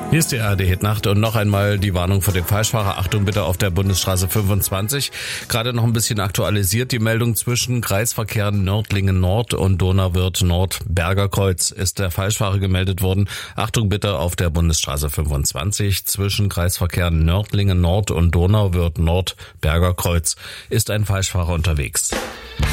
Hier ist die ARD-Hit-Nacht und noch einmal die Warnung für den Falschfahrer. Achtung bitte auf der Bundesstraße 25. Gerade noch ein bisschen aktualisiert die Meldung zwischen Kreisverkehren Nördlingen Nord und Donauwörth Nord Berger Kreuz ist der Falschfahrer gemeldet worden. Achtung bitte auf der Bundesstraße 25 zwischen Kreisverkehren Nördlingen Nord und Donauwörth Nord Berger Kreuz ist ein Falschfahrer unterwegs.